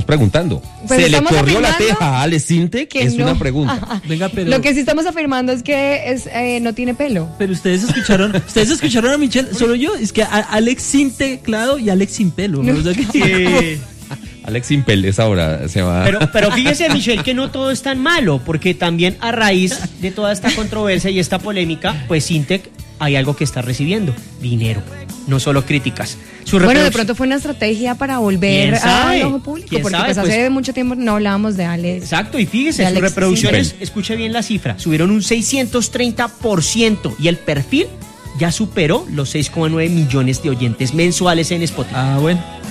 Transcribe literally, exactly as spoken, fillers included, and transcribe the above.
preguntando. Pues ¿Se le corrió la afirmando teja a Alex Sintek? Es no. una pregunta. Ajá. Venga, pero... Lo que sí estamos afirmando es que es, eh, no tiene pelo. Pero ustedes escucharon, ustedes escucharon a Michelle, solo yo, es que a Alex sin teclado y Alex sin pelo. ¿no? O sea que... Sí. Alex Impel es ahora, se llama. Pero, pero fíjese, Michelle, que no todo es tan malo, porque también a raíz de toda esta controversia y esta polémica, pues Sintek hay algo que está recibiendo, dinero, no solo críticas. Su Bueno, de reproduc- pronto fue una estrategia para volver ¿Quién sabe? al ojo público, ¿Quién porque sabe? pues hace Pues- mucho tiempo no hablábamos de Alex. Exacto, y fíjese, De sus Alex reproducciones, Sintek. escuche bien la cifra, subieron un seiscientos treinta por ciento y el perfil ya superó los seis coma nueve millones de oyentes mensuales en Spotify. Ah, bueno.